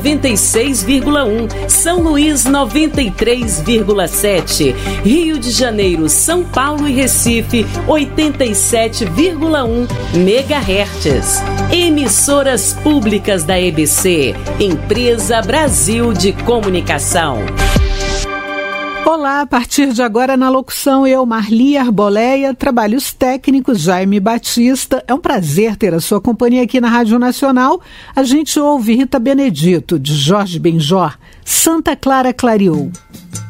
96,1, São Luís 93,7, Rio de Janeiro, São Paulo e Recife 87,1 MHz. Emissoras públicas da EBC, Empresa Brasil de Comunicação. Olá, a partir de agora na locução eu, Marli Arboleia, trabalhos técnicos, Jaime Batista. É um prazer ter a sua companhia aqui na Rádio Nacional. A gente ouve Rita Benedito, de Jorge Benjor, Santa Clara Clareou.